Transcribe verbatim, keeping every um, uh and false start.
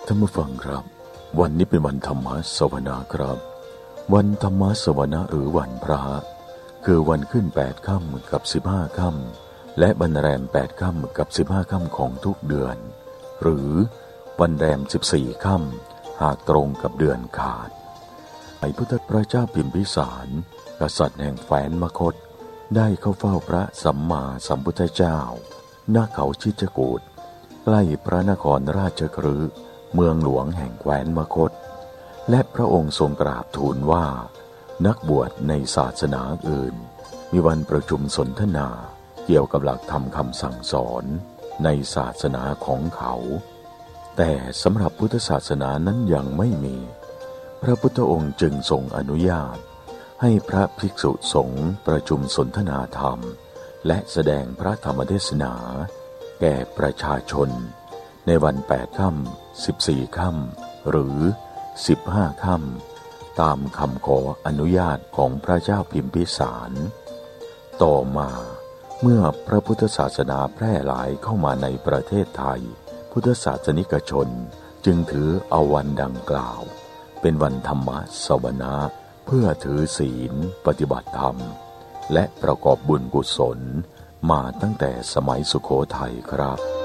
ท่านผู้ฟังครับวันนี้เป็นวันธรรมสวนาครับวันธรรมสวนาหรือวันพระคือวันขึ้นแปดค่ำกับสิบห้าค่ำและวันแรมแปดค่ำกับสิบห้าค่ำของทุกเดือนหรือวันแรมสิบสี่ค่ำหากตรงกับเดือนขาดพระพุทธพระเจ้าพิมพิสารกษัตริย์แห่งแคว้นมคธได้เข้าเฝ้าพระสัมมาสัมพุทธเจ้าณเขาชิจกูฏใกล้พระนครราชคฤห์เมืองหลวงแห่งแคว้นมคธและพระองค์ทรงกราบทูลว่านักบวชในศาสนาอื่นมีวันประชุมสนทนาเกี่ยวกับหลักธรรมคำสั่งสอนในศาสนาของเขาแต่สำหรับพุทธศาสนานั้นยังไม่มีพระพุทธองค์จึงทรงอนุญาตให้พระภิกษุสงฆ์ประชุมสนทนาธรรมและแสดงพระธรรมเทศนาแก่ประชาชนในวันแปดค่ำสิบสี่ค่ำหรือสิบห้าค่ำตามคำขออนุญาตของพระเจ้าพิมพิสารต่อมาเมื่อพระพุทธศาสนาแพร่หลายเข้ามาในประเทศไทยพุทธศาสนิกชนจึงถือเอาวันดังกล่าวเป็นวันธรรมสวนาเพื่อถือศีลปฏิบัติธรรมและประกอบบุญกุศลมาตั้งแต่สมัยสุโขทัยครับ